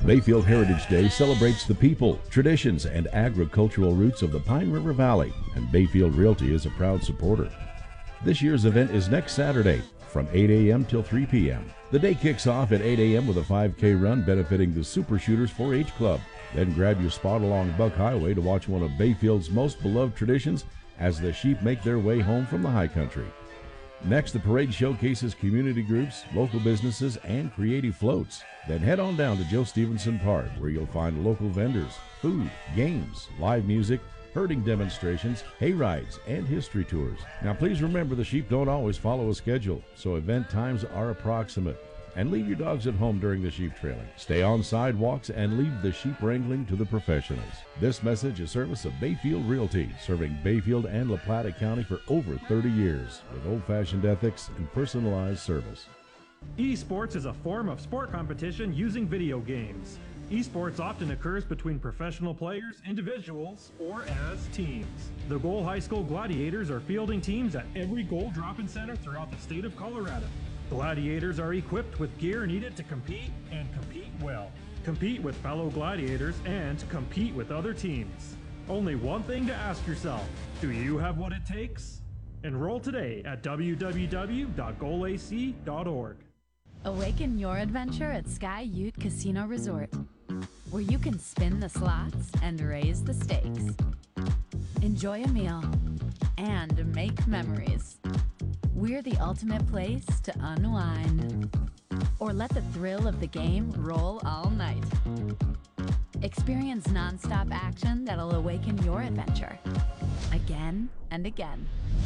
Bayfield Heritage Day celebrates the people, traditions, and agricultural roots of the Pine River Valley, and Bayfield Realty is a proud supporter. This year's event is next Saturday from 8 a.m. till 3 p.m. The day kicks off at 8 a.m. with a 5K run benefiting the Super Shooters 4-H Club. Then grab your spot along Buck Highway to watch one of Bayfield's most beloved traditions as the sheep make their way home from the high country. Next, the parade showcases community groups, local businesses, and creative floats. Then head on down to Joe Stevenson Park, where you'll find local vendors, food, games, live music, herding demonstrations, hay rides, and history tours. Now please remember, the sheep don't always follow a schedule, so event times are approximate. And leave your dogs at home during the sheep trailing. Stay on sidewalks and leave the sheep wrangling to the professionals. This message is service of Bayfield Realty, serving Bayfield and La Plata County for over 30 years with old-fashioned ethics and personalized service. Esports is a form of sport competition using video games. Esports often occurs between professional players, individuals, or as teams. The Goal High School Gladiators are fielding teams at every goal drop-in center throughout the state of Colorado. Gladiators are equipped with gear needed to compete and compete well. Compete with fellow gladiators and compete with other teams. Only one thing to ask yourself: do you have what it takes? Enroll today at www.goalac.org. Awaken your adventure at Sky Ute Casino Resort, where you can spin the slots and raise the stakes. Enjoy a meal and make memories. We're the ultimate place to unwind, or let the thrill of the game roll all night. Experience nonstop action that'll awaken your adventure again and again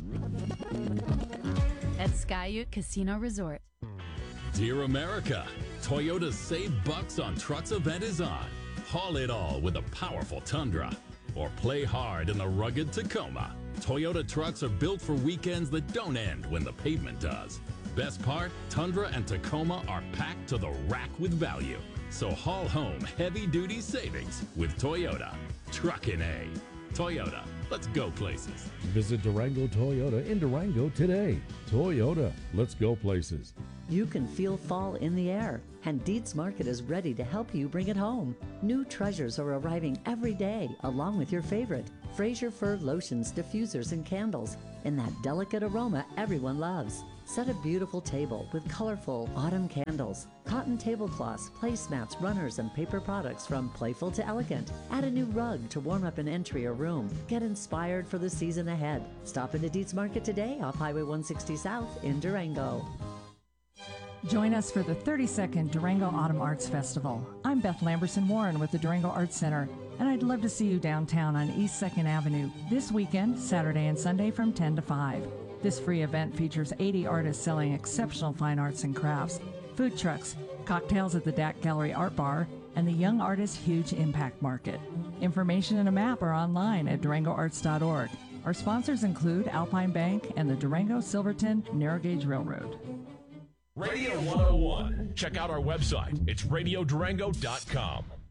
at Sky Ute Casino Resort. Dear America, Toyota's Save Bucks on Trucks event is on. Haul it all with a powerful Tundra, or play hard in the rugged Tacoma. Toyota trucks are built for weekends that don't end when the pavement does. Best part, Tundra and Tacoma are packed to the rack with value. So haul home heavy-duty savings with Toyota. Truckin' A. Toyota, let's go places. Visit Durango Toyota in Durango today. Toyota, let's go places. You can feel fall in the air, and Dietz Market is ready to help you bring it home. New treasures are arriving every day, along with your favorite Fraser Fir lotions, diffusers, and candles in that delicate aroma everyone loves. Set a beautiful table with colorful autumn candles, cotton tablecloths, placemats, runners, and paper products from playful to elegant. Add a new rug to warm up an entry or room. Get inspired for the season ahead. Stop into Dietz Market today off Highway 160 South in Durango. Join us for the 32nd Durango Autumn Arts Festival. I'm Beth Lamberson Warren with the Durango Arts Center, and I'd love to see you downtown on East 2nd Avenue this weekend, Saturday and Sunday from 10 to 5. This free event features 80 artists selling exceptional fine arts and crafts, food trucks, cocktails at the DAC Gallery Art Bar, and the Young Artist Huge Impact Market. Information and a map are online at durangoarts.org. Our sponsors include Alpine Bank and the Durango-Silverton Narrow Gauge Railroad. Radio 101. Check out our website. It's radiodurango.com.